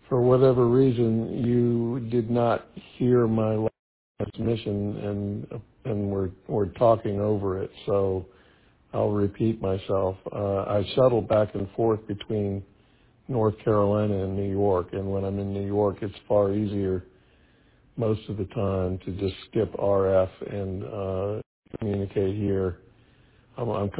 for whatever reason, you did not hear my last transmission, and we're talking over it. So I'll repeat myself. I shuttle back and forth between North Carolina and New York, and when I'm in New York, it's far easier most of the time to just skip RF and communicate here. I'm